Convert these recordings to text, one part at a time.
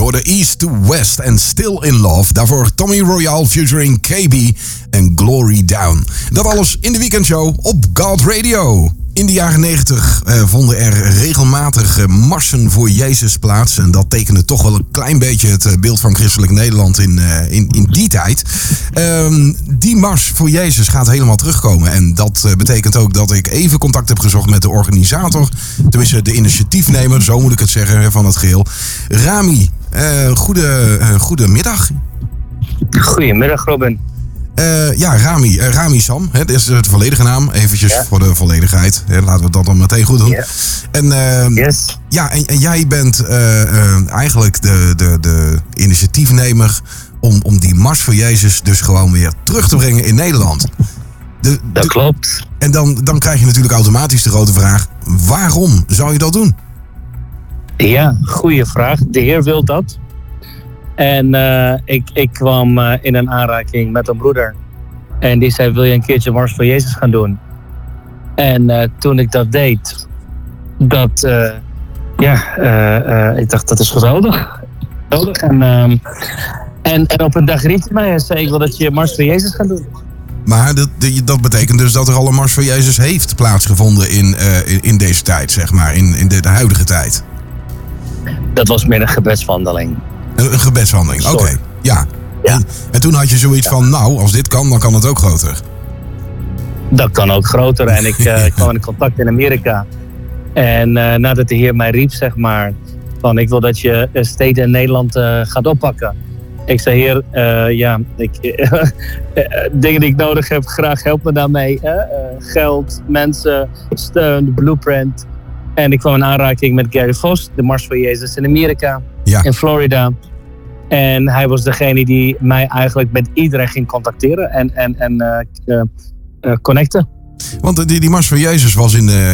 hoorde East to West en Still in Love. Daarvoor Tommy Royale featuring KB en Glory Down. Dat alles in de weekendshow op God Radio. In de jaren 90 vonden er regelmatig marsen voor Jezus plaats. En dat tekende toch wel een klein beetje het beeld van christelijk Nederland in die tijd. Die mars voor Jezus gaat helemaal terugkomen. En dat betekent ook dat ik even contact heb gezocht met de organisator. Tenminste, de initiatiefnemer, zo moet ik het zeggen, van het geheel. Rami, goedemiddag. Goedemiddag, Robin. Rami Sam, dit is de volledige naam. Eventjes voor de volledigheid. Laten we dat dan meteen goed doen. Yeah. En jij bent eigenlijk de initiatiefnemer om die Mars voor Jezus dus gewoon weer terug te brengen in Nederland. Dat klopt. En dan krijg je natuurlijk automatisch de grote vraag: waarom zou je dat doen? Ja, goede vraag. De Heer wil dat. En ik kwam in een aanraking met een broeder. En die zei, wil je een keertje Mars voor Jezus gaan doen? En toen ik dat deed, ik dacht, dat is geweldig. En op een dag riep hij mij en zei, ik wil dat je Mars voor Jezus gaat doen. Maar dat betekent dus dat er al een Mars voor Jezus heeft plaatsgevonden in deze tijd, zeg maar, in de huidige tijd. Dat was meer een gebedswandeling. Een gebedswandeling, oké. Ja. En toen had je zoiets van, nou, als dit kan, dan kan het ook groter. Dat kan ook groter. En ik kwam in contact in Amerika. En nadat de Heer mij riep, zeg maar, van ik wil dat je steden in Nederland gaat oppakken. Ik zei, Heer, dingen die ik nodig heb, graag help me daarmee. Geld, mensen, steun, de blueprint. En ik kwam in aanraking met Gary Vos, de Mars voor Jezus in Amerika, in Florida. En hij was degene die mij eigenlijk met iedereen ging contacteren en connecten. Want die Mars voor Jezus was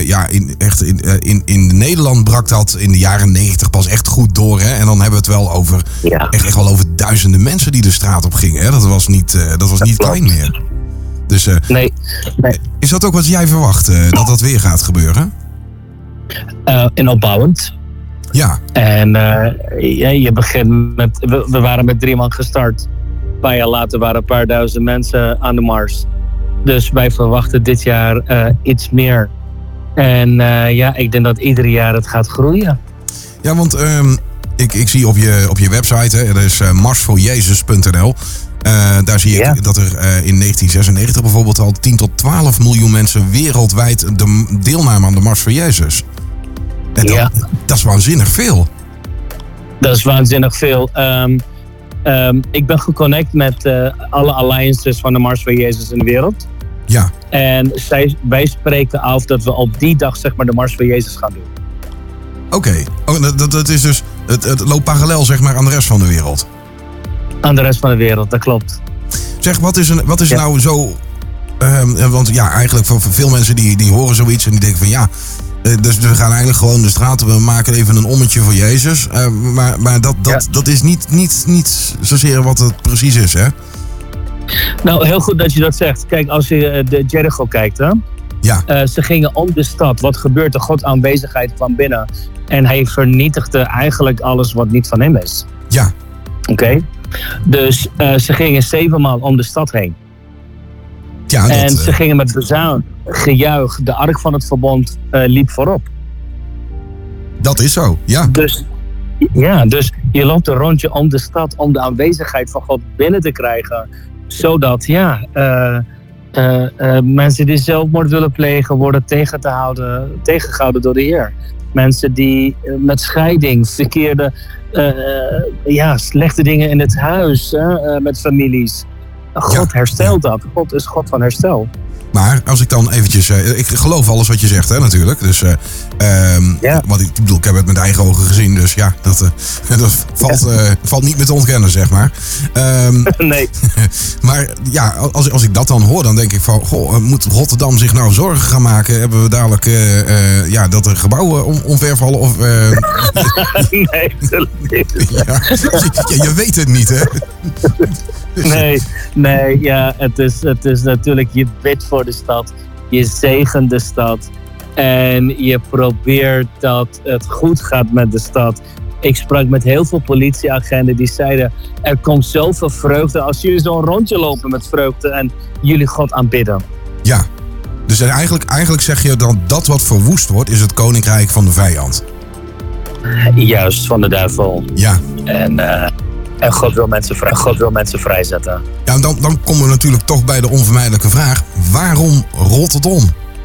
in Nederland brak dat in de jaren 90 pas echt goed door. Hè? En dan hebben we het wel over echt wel over duizenden mensen die de straat op gingen. Hè? Dat was niet klein meer. Dus nee. Is dat ook wat jij verwacht, dat weer gaat gebeuren? En opbouwend. Ja. En je begint met... We waren met 3 man gestart. Een paar jaar later waren een paar duizend mensen aan de Mars. Dus wij verwachten dit jaar iets meer. En ik denk dat ieder jaar het gaat groeien. Ja, want ik zie op je website, er is marsvoorjezus.nl. Daar zie ik dat er in 1996 bijvoorbeeld al 10 tot 12 miljoen mensen wereldwijd deelnamen aan de Mars voor Jezus. En dat is waanzinnig veel. Dat is waanzinnig veel. Ik ben geconnect met alle alliances van de Mars voor Jezus in de wereld. Ja. En wij spreken af dat we op die dag zeg maar de Mars voor Jezus gaan doen. Oké. Dat is dus, het loopt parallel zeg maar aan de rest van de wereld. Aan de rest van de wereld, dat klopt. Zeg, wat is nou zo... want eigenlijk voor veel mensen die horen zoiets en die denken van dus we gaan eigenlijk gewoon de straat, we maken even een ommetje voor Jezus. Maar dat is niet zozeer wat het precies is, hè? Nou, heel goed dat je dat zegt. Kijk, als je de Jericho kijkt, hè? Ja. Ze gingen om de stad. Wat gebeurt er? Gods aanwezigheid kwam binnen. En hij vernietigde eigenlijk alles wat niet van hem is. Ja. Oké? Dus ze gingen 7 maal om de stad heen. Ja, en ze gingen met bezuin, gejuich. De ark van het verbond liep voorop. Dat is zo, ja. Dus je loopt een rondje om de stad om de aanwezigheid van God binnen te krijgen. Zodat, mensen die zelfmoord willen plegen worden tegengehouden door de Heer. Mensen die met scheiding, verkeerde, slechte dingen in het huis, met families. God herstelt dat. God is God van herstel. Maar als ik dan eventjes... ik geloof alles wat je zegt, hè, natuurlijk. Dus, wat ik bedoel, ik heb het met eigen ogen gezien. Dus ja, dat valt niet meer te ontkennen, zeg maar. Nee. Maar ja, als ik dat dan hoor, dan denk ik van... moet Rotterdam zich nou zorgen gaan maken? Hebben we dadelijk dat er gebouwen omvervallen? Of, Nee, natuurlijk niet. Je weet het niet, hè? Nee, het is natuurlijk, je bidt voor de stad, je zegent de stad en je probeert dat het goed gaat met de stad. Ik sprak met heel veel politieagenten die zeiden... er komt zoveel vreugde als jullie zo'n rondje lopen met vreugde... en jullie God aanbidden. Ja, dus eigenlijk zeg je dan dat wat verwoest wordt... is het koninkrijk van de vijand. Juist, van de duivel. Ja. En God wil mensen vrijzetten. Ja, dan komen we natuurlijk toch bij de onvermijdelijke vraag... waarom Rotterdam?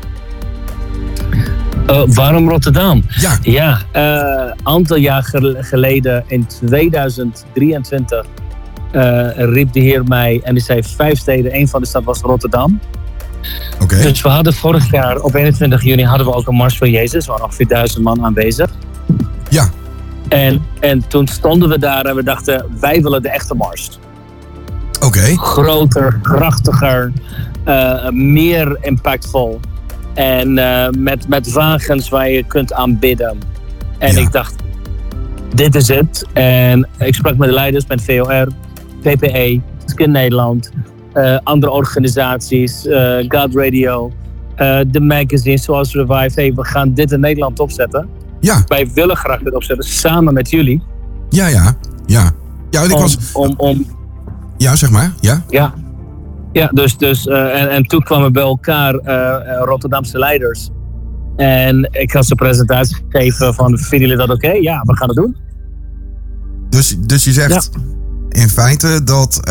Waarom Rotterdam? Ja. Aantal jaar geleden, in 2023... riep de Heer mij en die zei 5 steden. 1 van de stad was Rotterdam. Okay. Dus we hadden vorig jaar, op 21 juni... hadden we ook een Mars voor Jezus. Er waren ongeveer 1000 man aanwezig. Ja. En toen stonden we daar en we dachten... wij willen de echte Mars. Oké. Groter, krachtiger, meer impactvol. En met wagens waar je kunt aanbidden. En ik dacht, dit is het. En ik sprak met de leiders, met VOR, PPE, Skin Nederland, andere organisaties, God Radio, de magazines zoals Revive. Hey, we gaan dit in Nederland opzetten. Ja. Wij willen graag dit opzetten, samen met jullie. Ja. Ja, ik was... Ja, zeg maar. Ja. Ja, dus en toen kwamen bij elkaar Rotterdamse leiders. En ik had ze een presentatie gegeven van, vinden jullie dat oké? Ja, we gaan het doen. Dus je zegt in feite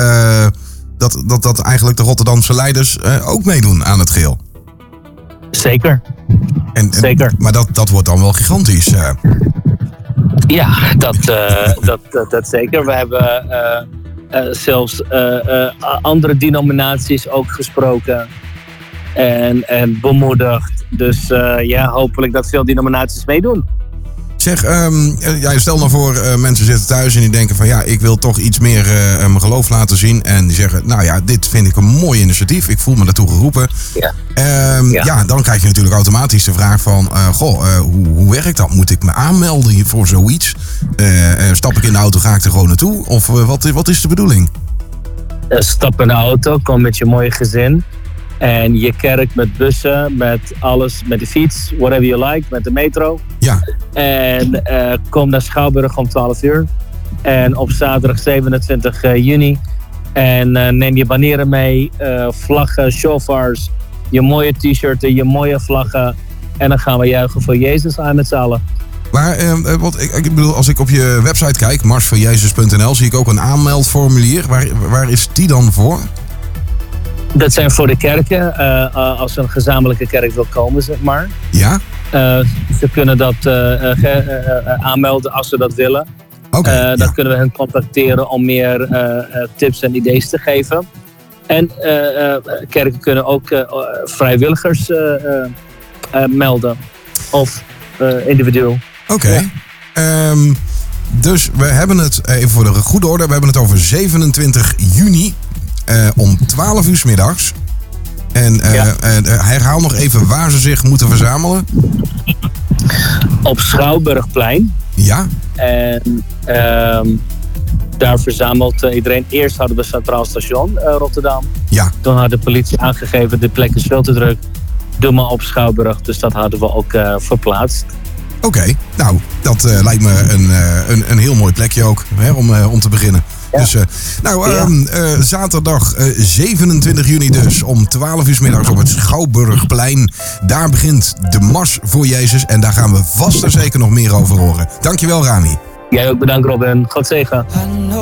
dat eigenlijk de Rotterdamse leiders ook meedoen aan het geheel. Zeker. Zeker. Maar dat wordt dan wel gigantisch. Ja, dat zeker. We hebben... zelfs andere denominaties ook gesproken en bemoedigd. Dus hopelijk dat veel denominaties meedoen. Zeg, stel nou voor mensen zitten thuis en die denken van ik wil toch iets meer mijn geloof laten zien. En die zeggen, dit vind ik een mooi initiatief. Ik voel me daartoe geroepen. Ja. Dan krijg je natuurlijk automatisch de vraag van, hoe werkt dat? Moet ik me aanmelden voor zoiets? Stap ik in de auto, ga ik er gewoon naartoe? Of wat is de bedoeling? Stap in de auto, kom met je mooie gezin. En je kerk met bussen, met alles, met de fiets, whatever you like, met de metro. Ja. En kom naar Schouwburg om 12 uur. En op zaterdag 27 juni. En neem je banieren mee, vlaggen, shofars, je mooie t-shirten, je mooie vlaggen. En dan gaan we juichen voor Jezus aan met z'n allen. Maar ik bedoel, als ik op je website kijk, marsvoorjezus.nl, zie ik ook een aanmeldformulier. Waar is die dan voor? Dat zijn voor de kerken, als een gezamenlijke kerk wil komen, zeg maar. Ja? Ze kunnen dat aanmelden als ze dat willen. Dan kunnen we hen contacteren om meer tips en ideeën te geven. En kerken kunnen ook vrijwilligers melden. Of individueel. Oké. Ja. Dus we hebben het, even voor de goede orde, we hebben het over 27 juni om 12 uur 's middags. En herhaal nog even waar ze zich moeten verzamelen. Op Schouwburgplein. Ja. En daar verzamelt iedereen. Eerst hadden we Centraal Station Rotterdam. Ja. Toen had de politie aangegeven, de plek is veel te druk. Doe maar op Schouwburg. Dus dat hadden we ook verplaatst. Oké, nou, dat lijkt me een heel mooi plekje ook, hè, om te beginnen. Ja. Dus, zaterdag 27 juni dus, om 12 uur 's middags op het Schouwburgplein. Daar begint de Mars voor Jezus en daar gaan we vast en zeker nog meer over horen. Dankjewel, Rami. Jij ook bedankt, Robin. God zegen.